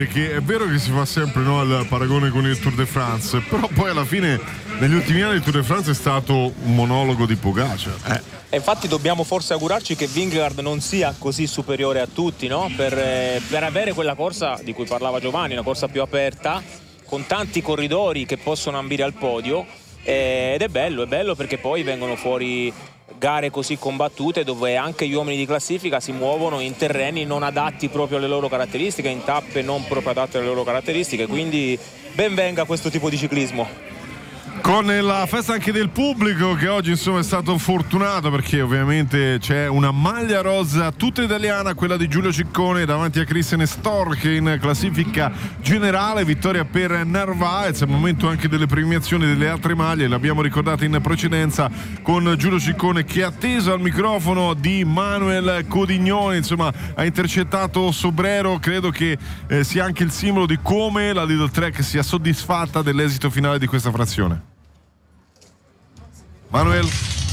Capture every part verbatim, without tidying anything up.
Perché è vero che si fa sempre, no, il paragone con il Tour de France, però poi alla fine negli ultimi anni il Tour de France è stato un monologo di Pogacar. Eh. E infatti dobbiamo forse augurarci che Vingegaard non sia così superiore a tutti, no? Per, eh, per avere quella corsa di cui parlava Giovanni, una corsa più aperta, con tanti corridori che possono ambire al podio, eh, ed è bello, è bello perché poi vengono fuori gare così combattute dove anche gli uomini di classifica si muovono in terreni non adatti proprio alle loro caratteristiche, in tappe non proprio adatte alle loro caratteristiche, quindi ben venga questo tipo di ciclismo. Con la festa anche del pubblico che oggi insomma è stato fortunato, perché ovviamente c'è una maglia rosa tutta italiana, quella di Giulio Ciccone davanti a Christian Stork in classifica generale, vittoria per Narvaez. È il momento anche delle premiazioni delle altre maglie, l'abbiamo ricordata in precedenza con Giulio Ciccone che atteso al microfono di Manuel Codignone, insomma ha intercettato Sobrero. Credo che eh, sia anche il simbolo di come la Lidl Trek sia soddisfatta dell'esito finale di questa frazione. Manuel?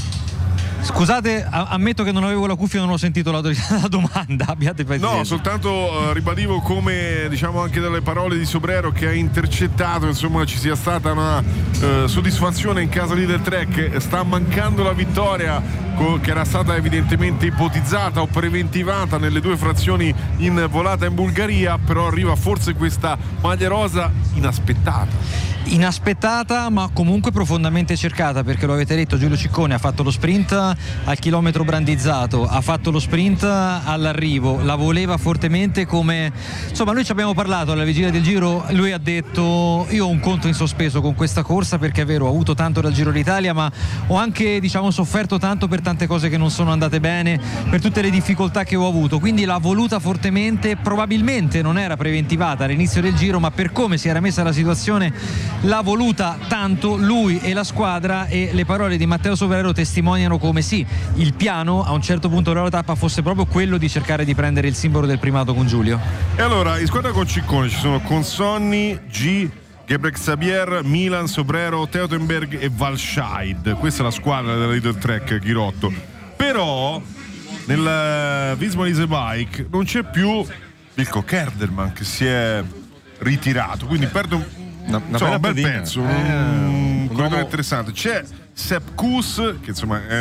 Scusate, ammetto che non avevo la cuffia e non ho sentito la, la domanda. Abbiate pazienza. No, soltanto uh, ribadivo come, diciamo, anche dalle parole di Sobrero che ha intercettato, insomma, ci sia stata una uh, soddisfazione in casa Lidl Trek. Sta mancando la vittoria co- che era stata evidentemente ipotizzata o preventivata nelle due frazioni in volata in Bulgaria, però arriva forse questa maglia rosa inaspettata. Inaspettata ma comunque profondamente cercata, perché lo avete detto, Giulio Ciccone ha fatto lo sprint al chilometro brandizzato, ha fatto lo sprint all'arrivo, la voleva fortemente, come insomma noi ci abbiamo parlato alla vigilia del Giro. Lui ha detto: io ho un conto in sospeso con questa corsa, perché è vero, ho avuto tanto dal Giro d'Italia, ma ho anche, diciamo, sofferto tanto per tante cose che non sono andate bene, per tutte le difficoltà che ho avuto, quindi l'ha voluta fortemente. Probabilmente non era preventivata all'inizio del Giro, ma per come si era messa la situazione l'ha voluta tanto lui e la squadra, e le parole di Matteo Sobrero testimoniano come sì, il piano a un certo punto della tappa fosse proprio quello di cercare di prendere il simbolo del primato con Giulio. E allora in squadra con Ciccone ci sono Consonni, G, Gebrexiabier, Milan, Sobrero, Teutenberg e Valscheid. Questa è la squadra della Lidl Trek Ghirotto. Però nel Visma Lease Bike non c'è più Wilco Kelderman, che si è ritirato, quindi perde un Una, una insomma, un bel pedina. pezzo, eh, un un corridore uomo... interessante. C'è Sepp Kuss, che insomma è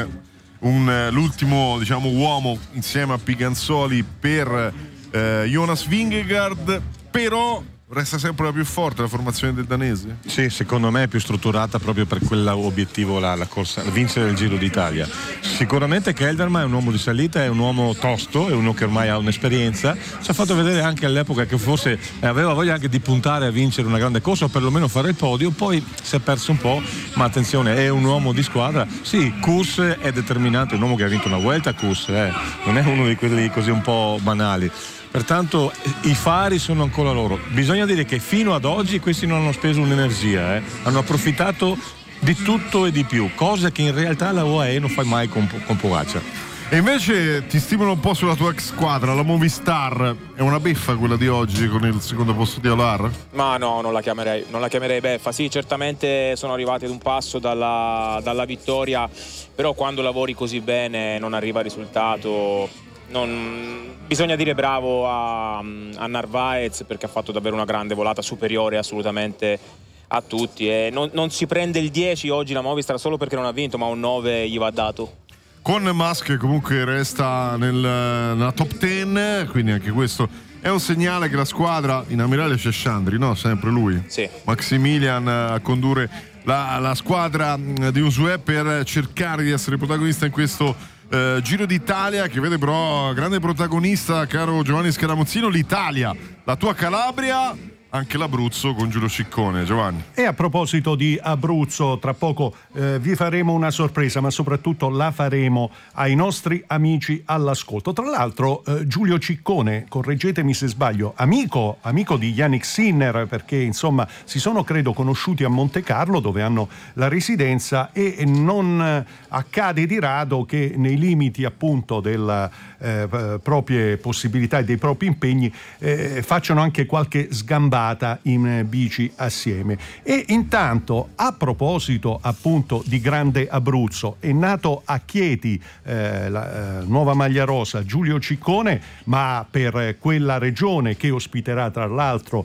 un, l'ultimo, diciamo, uomo insieme a Piganzoli per eh, Jonas Vingegaard, però resta sempre la più forte la formazione del danese? Sì, secondo me è più strutturata proprio per quell'obiettivo là, la corsa, vincere il Giro d'Italia. Sicuramente Kelderman è un uomo di salita, è un uomo tosto, è uno che ormai ha un'esperienza, ci ha fatto vedere anche all'epoca che forse aveva voglia anche di puntare a vincere una grande corsa o perlomeno fare il podio, poi si è perso un po', ma attenzione, è un uomo di squadra. Sì, Kuss è determinante, è un uomo che ha vinto una Vuelta, Kuss, eh. non è uno di quelli così un po' banali. Pertanto i fari sono ancora loro. Bisogna dire che fino ad oggi questi non hanno speso un'energia, eh. hanno approfittato di tutto e di più, cosa che in realtà la U A E non fa mai con, con Pogacar. E invece ti stimola un po' sulla tua ex squadra, la Movistar. È una beffa quella di oggi con il secondo posto di Alar? Ma no, non la chiamerei, non la chiamerei beffa. Sì, certamente sono arrivati ad un passo dalla, dalla vittoria, però quando lavori così bene non arriva il risultato. Non... Bisogna dire bravo a, a Narvaez, perché ha fatto davvero una grande volata, superiore assolutamente a tutti, e non, non si prende il dieci oggi la Movistar solo perché non ha vinto, ma un nove gli va dato. Con Mas che comunque resta nel, nella top dieci, quindi anche questo è un segnale che la squadra, in ammirale c'è Sciandri, no? Sempre lui, sì. Maximilian a condurre la, la squadra di Usuè per cercare di essere protagonista in questo Uh, Giro d'Italia, che vede però grande protagonista, caro Giovanni Scaramuzzino, l'Italia, la tua Calabria, anche l'Abruzzo con Giulio Ciccone. Giovanni. E a proposito di Abruzzo, tra poco eh, vi faremo una sorpresa, ma soprattutto la faremo ai nostri amici all'ascolto. Tra l'altro eh, Giulio Ciccone, correggetemi se sbaglio, amico, amico di Yannick Sinner, perché insomma si sono credo conosciuti a Monte Carlo, dove hanno la residenza, e non accade di rado che nei limiti appunto delle eh, proprie possibilità e dei propri impegni eh, facciano anche qualche sgambata in bici assieme. E intanto, a proposito appunto di Grande Abruzzo, è nato a Chieti eh, la eh, nuova maglia rosa Giulio Ciccone, ma per quella regione che ospiterà tra l'altro